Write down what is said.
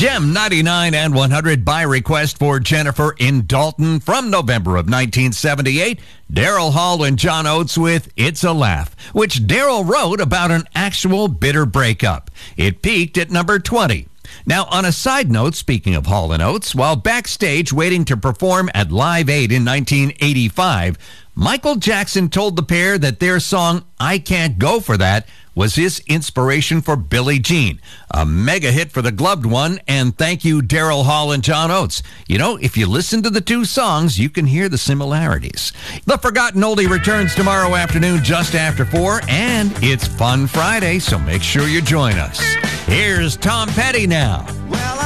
Gem 99 and 100 by request for Jennifer in Dalton from November of 1978. Daryl Hall and John Oates with It's a Laugh, which Daryl wrote about an actual bitter breakup. It peaked at number 20. Now, on a side note, speaking of Hall and Oates, while backstage waiting to perform at Live Aid in 1985, Michael Jackson told the pair that their song, I Can't Go For That, was his inspiration for Billie Jean, a mega hit for the gloved one, and thank you, Daryl Hall and John Oates. You know, if you listen to the two songs, you can hear the similarities. The Forgotten Oldie returns tomorrow afternoon just after 4, and it's Fun Friday, so make sure you join us. Here's Tom Petty now. Well,